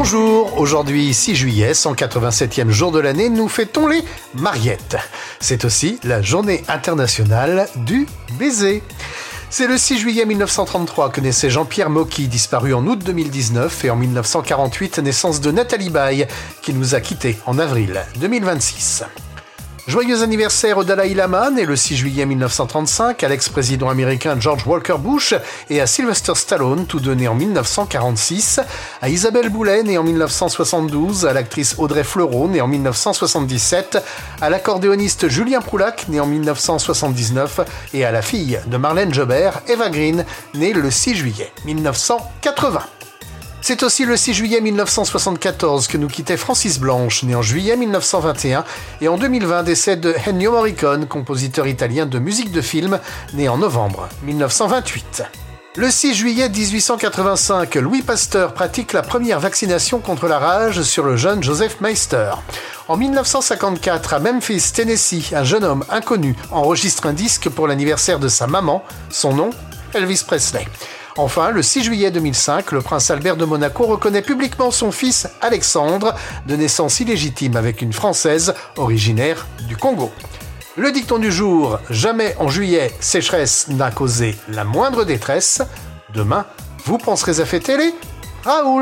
Bonjour, aujourd'hui 6 juillet, 187e jour de l'année, nous fêtons les Mariettes. C'est aussi la journée internationale du baiser. C'est le 6 juillet 1933 que naissait Jean-Pierre Mocky, disparu en août 2019, et en 1948, naissance de Nathalie Baye, qui nous a quittés en avril 2026. Joyeux anniversaire au Dalai Lama, né le 6 juillet 1935, à l'ex-président américain George Walker Bush et à Sylvester Stallone, tous deux nés en 1946, à Isabelle Boulay, née en 1972, à l'actrice Audrey Fleurot, née en 1977, à l'accordéoniste Julien Proulac, né en 1979, et à la fille de Marlène Jobert, Eva Green, née le 6 juillet 1980. C'est aussi le 6 juillet 1974 que nous quittait Francis Blanche, né en juillet 1921, et en 2020 décès de Ennio Morricone, compositeur italien de musique de film, né en novembre 1928. Le 6 juillet 1885, Louis Pasteur pratique la première vaccination contre la rage sur le jeune Joseph Meister. En 1954, à Memphis, Tennessee, un jeune homme inconnu enregistre un disque pour l'anniversaire de sa maman, son nom, Elvis Presley. Enfin, le 6 juillet 2005, le prince Albert de Monaco reconnaît publiquement son fils Alexandre, de naissance illégitime avec une Française originaire du Congo. Le dicton du jour, jamais en juillet, sécheresse n'a causé la moindre détresse. Demain, vous penserez à fêter les Raoul.